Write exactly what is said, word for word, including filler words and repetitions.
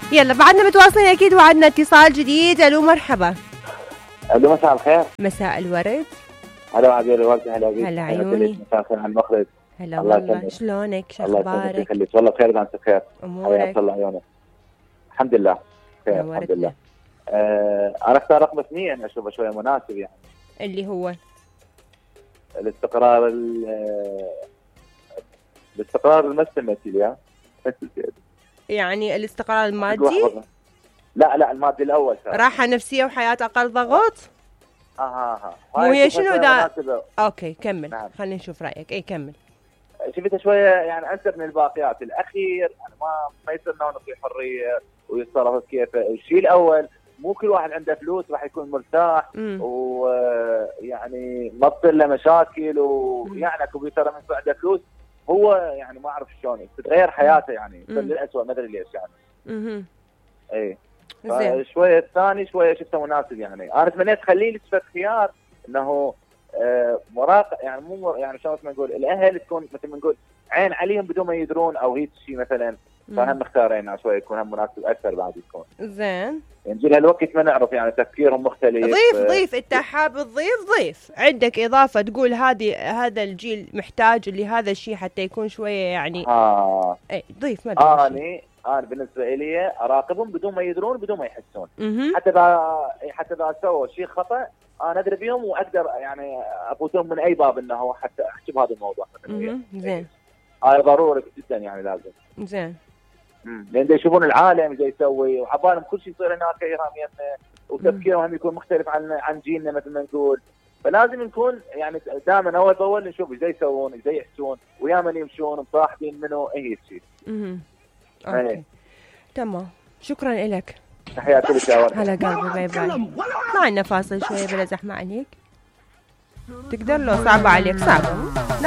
يلا بعدنا متواصلين اكيد وعدنا اتصال جديد. الو مرحبا. الو مساء الخير. مساء الورد. هلا عبير الورد. هلا بيك. هلا عيوني. مساء الخير على المخرج. هلا والله. شلونك؟ شو اخبارك؟ الله يخليك. والله بخير اذا انت بخير. امورك؟ الله عيونك. الحمد لله بخير الحمد لله. آه انا اختار رقم اثنين اشوفه شويه مناسب يعني. اللي هو الاستقرار الاستقرار المستمر لي. يعني الاستقرار المادي؟ لا لا المادي الاول. راحه نفسيه وحياه اقل ضغط. اها اها مو هي شنو ذا؟ اوكي كمل. نعم. خلينا نشوف رايك. اي كمل. شفتها شويه يعني انسب من الباقيات. الاخير يعني ما ما يصير نعطي حريه ويتصرف كيفه. الشيء الاول مو كل واحد عنده فلوس راح يكون مرتاح ويعني ما تصير له مشاكل ويعني اكو ترى من عنده فلوس هو يعني ما اعرف شلون تتغير حياته يعني تصير للاسوء ما ادري ليش يعني. اها اي شويه الثاني شويه شفته مناسب يعني. انا تمنيت خليه لي صفه خيار انه آه مراقب يعني مو يعني شلون ما نقول الاهل تكون مثل ما نقول عين عليهم بدون ما يدرون او هيك شيء مثلا. فهم مختارين شوي يكون هم مناسب اكثر بعد يكون زين. يعني جيل هالوقت ما نعرف يعني تفكيرهم مختلف. ضيف ضيف انت حاب تضيف ضيف عندك اضافه تقول هذه هذا الجيل محتاج لهذا الشيء حتى يكون شويه يعني. اه اي ضيف ما ادري. اني انا بالنسبه لي اراقبهم بدون ما يدرون بدون ما يحسون. مم. حتى اذا حتى اذا سووا شيء خطا انا ادري بيهم واقدر يعني افوتهم من اي باب انه حتى احكي بهذا الموضوع مثلا. زين. هاي ضروري جدا يعني لازم. زين. لان دا يشوفون العالم ايش يسوي وعبالهم كل شيء يصير هناك ايرام يمنا وتفكيرهم هم يكون مختلف عن عن جيلنا مثل ما نقول. فلازم نكون يعني دائما اول باول نشوف ايش يسوون ايش يحسون ويا من يمشون مصاحبين منه اي شيء. اها اوكي تمام. شكرا لك. تحياتي لك يا ورد. هلا قلبي. باي باي. ما عندنا فاصل شويه بلا زحمه عليك. تقدر لو صعبه عليك صعبه